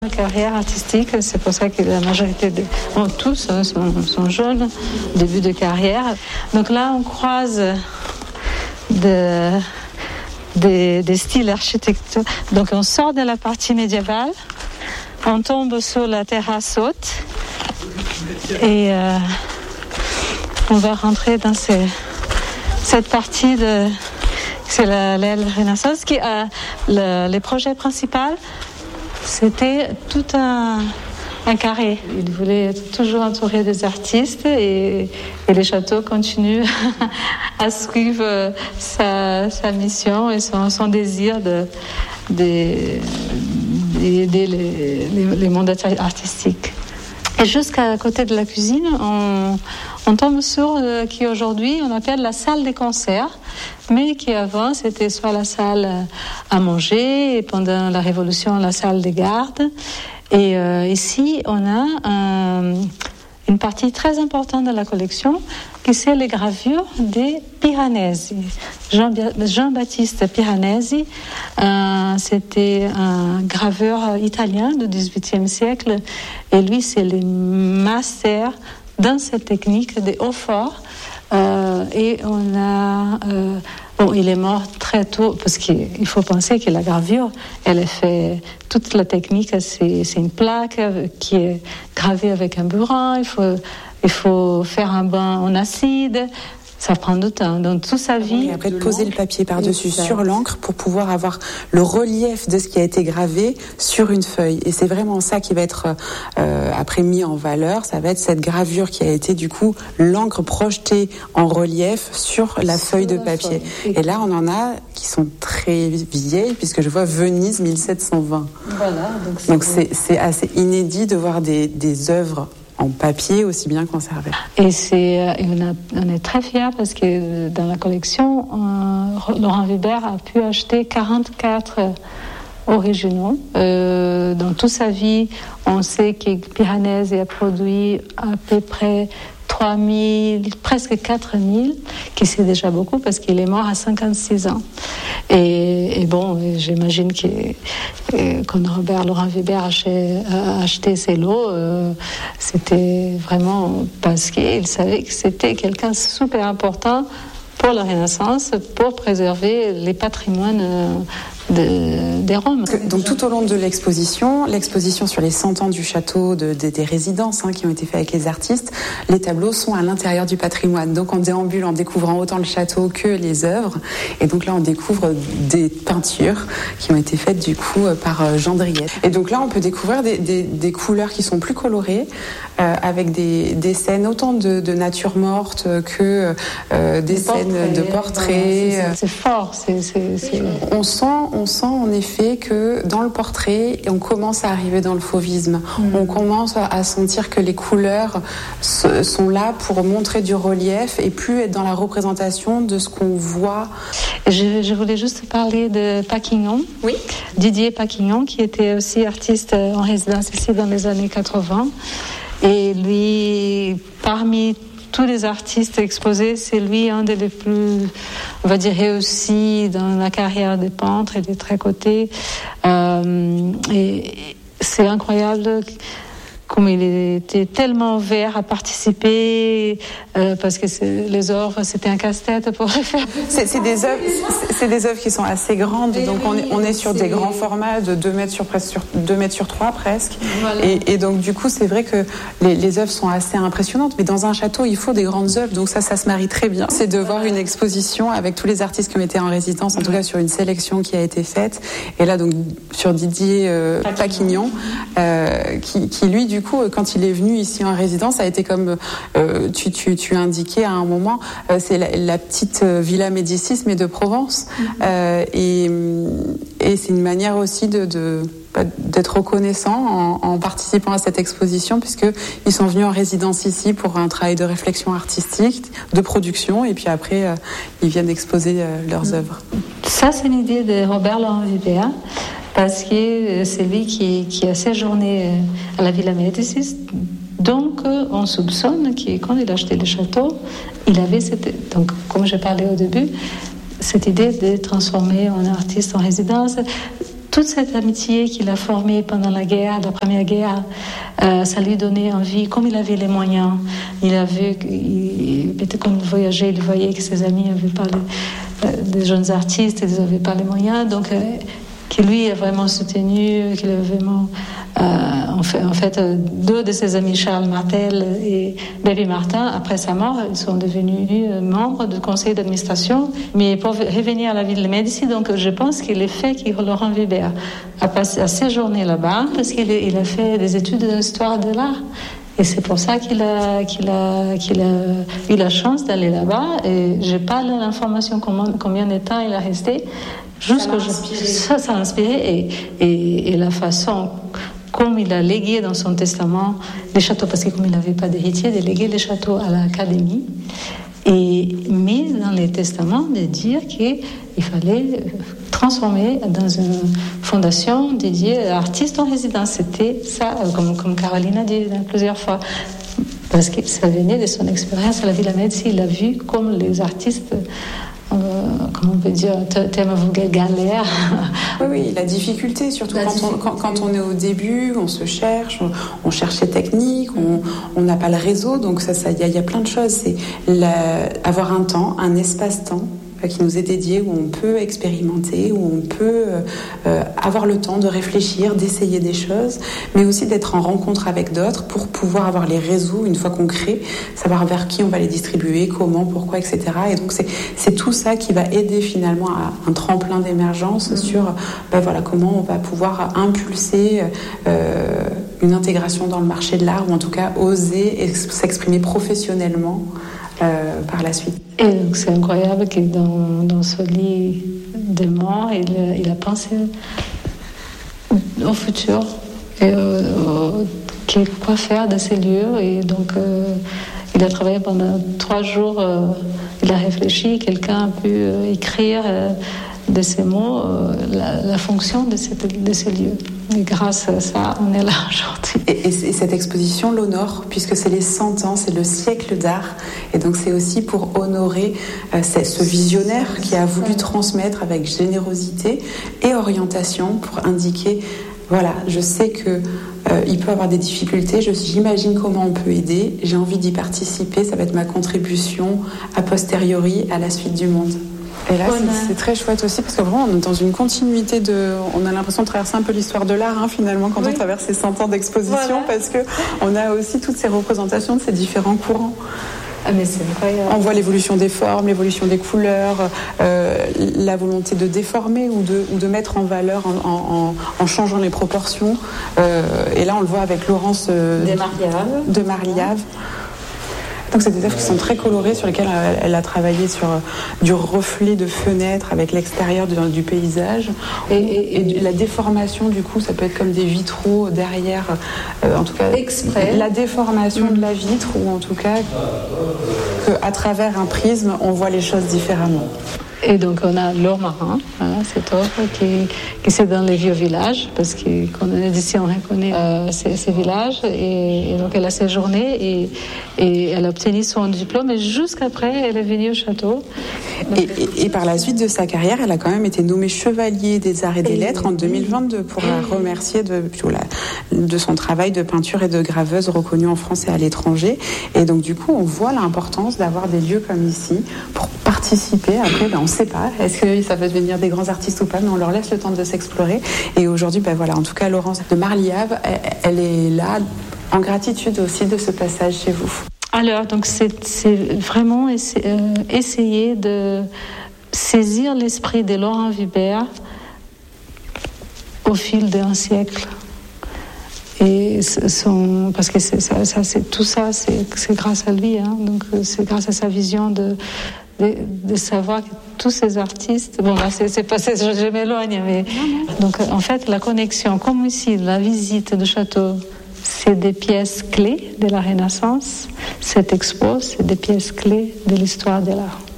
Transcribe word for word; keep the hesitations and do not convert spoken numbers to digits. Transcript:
Carrière artistique, c'est pour ça que la majorité de, bon, tous hein, sont, sont jeunes, début de carrière. Donc là, on croise de, des, des styles architecturaux. Donc on sort de la partie médiévale, on tombe sur la terrasse haute et euh, on va rentrer dans ces, cette partie de, c'est la, l'aile Renaissance qui a le, les projets principaux. C'était tout un, un carré. Il voulait être toujours entouré des artistes et, et les châteaux continuent à suivre sa, sa mission et son, son désir de, de, d'aider les, les, les mondes artistiques. Et jusqu'à côté de la cuisine, on, on tombe sur euh, qui aujourd'hui on appelle la salle des concerts, mais qui avant c'était soit la salle à manger et pendant la Révolution la salle des gardes. Et euh, ici on a un, une partie très importante de la collection qui c'est les gravures des Piranesi. Jean, Jean-Baptiste Piranesi, euh, c'était un graveur italien du dix-huitième siècle et lui c'est le master dans cette technique des hauts forts. Euh, et on a euh, bon, il est mort très tôt parce qu'il faut penser que la gravure, elle est fait toute la technique, c'est, c'est une plaque qui est gravée avec un burin. Il faut il faut faire un bain en acide. Ça prend du temps. Donc, toute sa vie. Et après, de poser le papier par-dessus exact. Sur l'encre pour pouvoir avoir le relief de ce qui a été gravé sur une feuille. Et c'est vraiment ça qui va être euh, après mis en valeur. Ça va être cette gravure qui a été, du coup, l'encre projetée en relief sur la sur feuille de papier. Feuille. Et là, on en a qui sont très vieilles, puisque je vois Venise mille sept cent vingt. Voilà. Donc, c'est, donc c'est, c'est assez inédit de voir des, des œuvres en papier aussi bien conservé. Et c'est, on, a, on est très fiers parce que dans la collection, euh, Laurent Weber a pu acheter quarante-quatre originaux. Euh, dans toute sa vie, on sait que Piranesi a produit à peu près trois mille, presque quatre mille, qui c'est déjà beaucoup parce qu'il est mort à cinquante-six ans. Et, et bon, j'imagine que euh, quand Robert Laurent Weber a acheté, a acheté ses lots, euh, c'était vraiment parce qu'il savait que c'était quelqu'un de super important pour la Renaissance, pour préserver les patrimoines euh, de, des Roms. Donc tout au long de l'exposition, l'exposition sur les cent ans du château, de, de, des résidences hein, qui ont été faites avec les artistes, les tableaux sont à l'intérieur du patrimoine. Donc on déambule en découvrant autant le château que les œuvres. Et donc là on découvre des peintures qui ont été faites du coup par Jean Driès. Et donc là on peut découvrir des, des, des couleurs qui sont plus colorées, euh, avec des, des scènes autant de, de nature morte que euh, des, des scènes portraits, de portraits. Voilà, c'est, c'est fort. C'est, c'est, c'est... On sent On sent en effet que dans le portrait, on commence à arriver dans le fauvisme. Mmh. On commence à sentir que les couleurs sont là pour montrer du relief et plus être dans la représentation de ce qu'on voit. Je, je voulais juste parler de Paquignon. Oui. Didier Paquignon, qui était aussi artiste en résidence ici dans les années quatre-vingts. Et lui, parmi tous les artistes exposés, c'est lui un des les plus, on va dire, réussis dans la carrière des peintres et des tricotés. Euh, et c'est incroyable comme il était tellement ouvert à participer, euh, parce que c'est, les œuvres, c'était un casse-tête pour les faire. C'est, c'est, des œuvres, c'est, c'est des œuvres qui sont assez grandes, et donc oui, on, est, on est sur c'est... des grands formats de deux mètres sur, presque, sur deux mètres sur trois presque. Voilà. Et, et donc du coup, c'est vrai que les, les œuvres sont assez impressionnantes, mais dans un château, il faut des grandes œuvres, donc ça, ça se marie très bien. C'est de voilà. voir une exposition avec tous les artistes qui ont été en résidence, en ouais. tout cas sur une sélection qui a été faite. Et là, donc sur Didier euh, Paquignon, euh, qui, qui lui, du Du coup, quand il est venu ici en résidence, ça a été comme euh, tu, tu, tu indiquais à un moment, euh, c'est la, la petite Villa Médicis, mais de Provence. Mm-hmm. Euh, et, et c'est une manière aussi de, de, d'être reconnaissant en, en participant à cette exposition, puisqu'ils sont venus en résidence ici pour un travail de réflexion artistique, de production, et puis après, euh, ils viennent exposer euh, leurs mm-hmm. œuvres. Ça, c'est une idée de Robert Laurent Weber. Parce que c'est lui qui, qui a séjourné à la Villa Médicis. Donc, on soupçonne que quand il a acheté le château, il avait cette... Donc, comme je parlais au début, cette idée de transformer un artiste en résidence. toute cette amitié qu'il a formée pendant la guerre, la première guerre, euh, ça lui donnait envie, comme il avait les moyens, il a vu, il, peut-être quand il voyageait, il voyait que ses amis avaient pas les, euh, des jeunes artistes, ils n'avaient pas les moyens, donc euh, qui lui a vraiment soutenu, qu'il a vraiment... Euh, en fait, en fait, deux de ses amis, Charles Martel et Baby Martin, après sa mort, ils sont devenus membres du conseil d'administration, mais pour revenir à la ville de Médicis, donc je pense qu'il est fait que Laurent Vibert a, passé, a séjourné là-bas parce qu'il il a fait des études d'histoire de l'art. Et c'est pour ça qu'il a, qu'il a, qu'il a eu la chance d'aller là-bas. Et j'ai pas l'information combien, combien de temps il a resté. Juste ça, que je, ça, ça l'a inspiré. Et, et, et la façon comme il a légué dans son testament les châteaux, parce que comme il n'avait pas d'héritier, de léguer les châteaux à l'académie. Et mis dans les testaments de dire qu'il fallait transformer dans une fondation dédiée à artistes en résidence. C'était ça, comme, comme Caroline a dit plusieurs fois, parce que ça venait de son expérience à la Villa Médicis. Il a vu comme les artistes, euh, comment on peut dire, thème galère. Oui, oui, la difficulté, surtout la quand, difficulté. On, quand, quand on est au début, on se cherche, on, on cherche les techniques, on n'a pas le réseau, donc ça, ça, y a, y a plein de choses. C'est la, avoir un temps, un espace-temps qui nous est dédié, où on peut expérimenter, où on peut euh, avoir le temps de réfléchir, d'essayer des choses, mais aussi d'être en rencontre avec d'autres pour pouvoir avoir les réseaux une fois qu'on crée, savoir vers qui on va les distribuer, comment, pourquoi, et cetera. Et donc c'est, c'est tout ça qui va aider finalement à un tremplin d'émergence mmh. sur ben voilà, comment on va pouvoir impulser euh, une intégration dans le marché de l'art, ou en tout cas oser s'exprimer professionnellement Euh, par la suite. Et donc c'est incroyable que dans, dans ce lit de mort, il, il a pensé au futur et euh, euh, quoi faire de ces lieux. Et donc euh, il a travaillé pendant trois jours, euh, il a réfléchi, quelqu'un a pu euh, écrire euh, de ces mots euh, la, la fonction de, cette, de ces lieux. Et grâce à ça, on est là aujourd'hui. Et, et, et cette exposition l'honore, puisque c'est les cent ans, c'est le siècle d'art. Et donc c'est aussi pour honorer euh, ce visionnaire qui a voulu transmettre avec générosité et orientation pour indiquer, voilà, je sais que euh, il peut avoir des difficultés, je, j'imagine comment on peut aider, j'ai envie d'y participer, ça va être ma contribution a posteriori à la suite du monde. Et là, c'est, c'est très chouette aussi, parce que vraiment, on est dans une continuité de... On a l'impression de traverser un peu l'histoire de l'art, hein, finalement, quand oui. on traverse ces cent ans d'exposition, voilà. Parce qu'on a aussi toutes ces représentations de ces différents courants. Ah, mais c'est incroyable. On voit l'évolution des formes, l'évolution des couleurs, euh, la volonté de déformer ou de, ou de mettre en valeur en, en, en changeant les proportions. Euh, et là, on le voit avec Laurence euh, de Marliave. De Marliave. Donc c'est des œuvres qui sont très colorées, sur lesquelles elle, elle a travaillé sur du reflet de fenêtres avec l'extérieur du, du paysage. Et, et, et la déformation, du coup, ça peut être comme des vitraux derrière, euh, en tout cas, exprès. La déformation mmh. de la vitre, ou en tout cas, qu'à travers un prisme, on voit les choses différemment. Et donc on a l'or marin, voilà, cette œuvre qui, qui c'est dans les vieux villages, parce que quand on est d'ici on reconnaît euh, ces, ces villages, et, et donc elle a séjourné et, et elle a obtenu son diplôme, et jusqu'après elle est venue au château. Et, et, et par la suite de sa carrière, elle a quand même été nommée chevalier des arts et des et lettres en deux mille vingt-deux pour la remercier de, de son travail de peinture et de graveuse reconnu en France et à l'étranger. Et donc du coup on voit l'importance d'avoir des lieux comme ici pour participer. Après ben, on ne sait pas, est-ce que ça va devenir des grands artistes ou pas, mais on leur laisse le temps de s'explorer. Et aujourd'hui, ben voilà, en tout cas, Laurence de Marliave, elle, elle est là en gratitude aussi de ce passage chez vous. Alors, donc c'est, c'est vraiment essa- euh, essayer de saisir l'esprit de Laurent Vibert au fil d'un siècle. Et son, parce que c'est, ça, ça, c'est, tout ça, c'est, c'est grâce à lui, hein, donc c'est grâce à sa vision de De, de savoir que tous ces artistes, bon là c'est, c'est pas, c'est, je, je m'éloigne, mais donc en fait la connexion, comme ici la visite du château, c'est des pièces clés de la Renaissance. Cette expo, c'est des pièces clés de l'histoire de l'art.